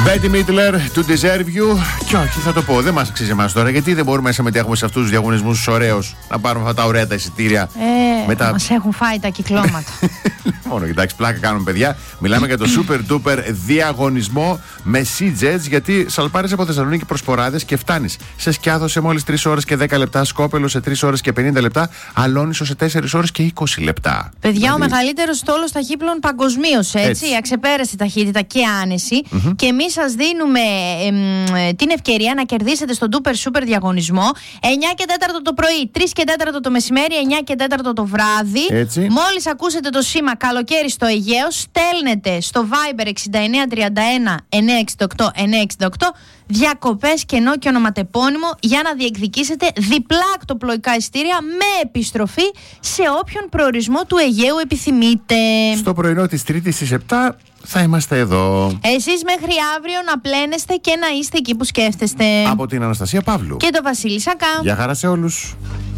Betty Midler, To Deserve You. Και όχι, θα το πω, δεν μας αξίζει εμάς τώρα. Γιατί δεν μπορούμε να συμμετέχουμε σε αυτούς τους διαγωνισμούς ωραίους, να πάρουμε αυτά τα ωραία τα εισιτήρια. Μας έχουν φάει τα κυκλώματα. Μόνο, κοιτάξτε, πλάκα κάνουμε, παιδιά. Μιλάμε για το super duper διαγωνισμό με Sea-Jets, γιατί σαλπάρεις από Θεσσαλονίκη προς Ποράδες και φτάνεις σε Σκιάθο σε μόλις 3 ώρες και 10 λεπτά, Σκόπελο σε 3 ώρες και 50 λεπτά, Αλόνισο σε 4 ώρες και 20 λεπτά. Παιδιά, ο μεγαλύτερος στόλος ταχύπλων παγκοσμίως, έτσι. Αξεπέραστη ταχύτητα και άνεση. Και εμείς σας δίνουμε την ευκαιρία να κερδίσετε στον Duper Super διαγωνισμό 9 και 4 το πρωί, 3 και 4 το μεσημέρι, 9 και 4 το βράδυ. Έτσι. Μόλις ακούσετε το σήμα καλοκαίρι στο Αιγαίο, στέλνετε στο Viber 6931 968 968 διακοπές, κενό και ονοματεπώνυμο για να διεκδικήσετε διπλά ακτοπλοϊκά εισιτήρια με επιστροφή σε όποιον προορισμό του Αιγαίου επιθυμείτε. Στο πρωινό της Τρίτης στις 7 θα είμαστε εδώ. Εσείς μέχρι αύριο να πλένεστε και να είστε εκεί που σκέφτεστε. Από την Αναστασία Παύλου και το Βασίλη Σακά. Γεια χαρά σε όλους.